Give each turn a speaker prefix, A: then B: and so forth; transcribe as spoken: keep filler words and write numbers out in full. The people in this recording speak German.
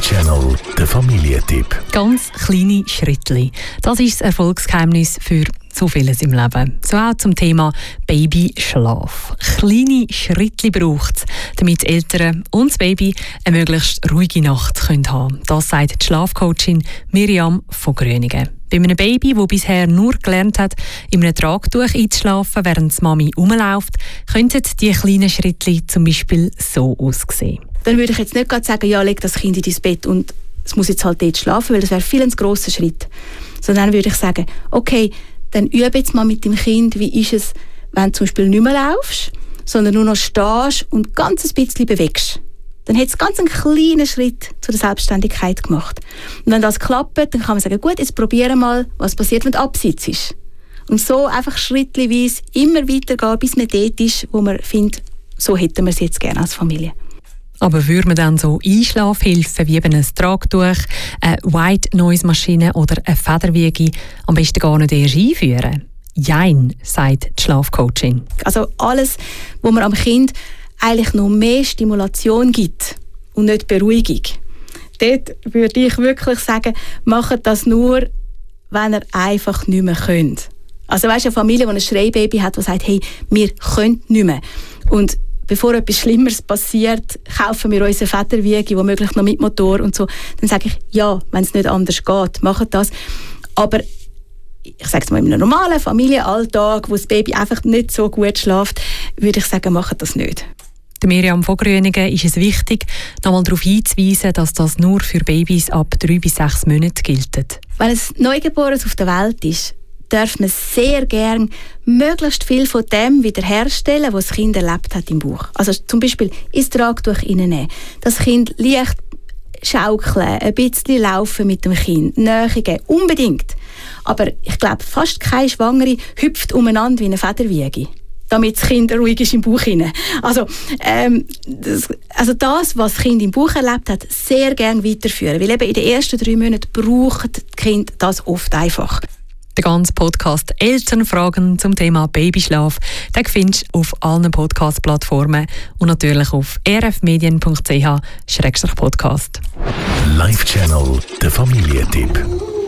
A: Live-Channel, der Familientipp.
B: Ganz kleine Schrittli. Das ist das Erfolgsgeheimnis für so vieles im Leben. So auch zum Thema Babyschlaf. Kleine Schrittli braucht es, damit die Eltern und das Baby eine möglichst ruhige Nacht haben können. Das sagt die Schlafcoachin Miriam von Gröningen. Bei einem Baby, das bisher nur gelernt hat, in einem Tragtuch einzuschlafen, während die Mami rumläuft, könnten die kleinen Schrittli zum Beispiel so aussehen.
C: Dann würde ich jetzt nicht gerade sagen, ja, leg das Kind in dein Bett und es muss jetzt halt dort schlafen, weil das wäre viel ein grosser Schritt. Sondern dann würde ich sagen, okay, dann übe jetzt mal mit dem Kind, wie ist es, wenn du zum Beispiel nicht mehr laufst, sondern nur noch stehst und ganz ein bisschen bewegst. Dann hat es ganz einen kleinen Schritt zu der Selbstständigkeit gemacht. Und wenn das klappt, dann kann man sagen, gut, jetzt probieren wir mal, was passiert, wenn du absitzt ist. Und so einfach schrittweise immer weitergehen, bis man dort ist, wo man findet, so hätten wir es jetzt gerne als Familie.
B: Aber würde man dann so Einschlafhilfen wie eben ein Tragtuch, eine White-Noise-Maschine oder eine Federwiege am besten gar nicht erst einführen? Jein, sagt die Schlafcoachin.
C: Also alles, wo man am Kind eigentlich noch mehr Stimulation gibt und nicht Beruhigung. Dort würde ich wirklich sagen, macht das nur, wenn ihr einfach nicht mehr könnt. Also weißt du, eine Familie, die ein Schreibaby hat, die sagt, hey, wir können nicht mehr. Und bevor etwas Schlimmeres passiert, kaufen wir uns eine Federwiege, womöglich noch mit Motor und so. Dann sage ich, ja, wenn es nicht anders geht, macht das. Aber ich sage es mal, in einem normalen Familienalltag, wo das Baby einfach nicht so gut schläft, würde ich sagen, macht das nicht.
B: Der Miriam von Gröningen ist es wichtig, nochmal darauf hinzuweisen, dass das nur für Babys ab drei bis sechs Monaten gilt.
C: Wenn ein Neugeborenes auf der Welt ist, darf man sehr gern möglichst viel von dem wiederherstellen, was das Kind erlebt hat im Bauch. Also zum Beispiel ins Tragtuch reinnehmen, das Kind leicht schaukeln, ein bisschen laufen mit dem Kind, Nähe geben, unbedingt. Aber ich glaube, fast keine Schwangere hüpft umeinander wie eine Federwiege, damit das Kind ruhig ist im Bauch hinein. Also, ähm, das, also das, was das Kind im Bauch erlebt hat, sehr gern weiterführen. Weil eben in den ersten drei Monaten braucht das Kind das oft einfach.
B: Den ganzen Podcast «Elternfragen» zum Thema Babyschlaf, den findest du auf allen Podcast-Plattformen und natürlich auf r f medien punkt c h slash podcast.
A: Live-Channel, der Familientipp.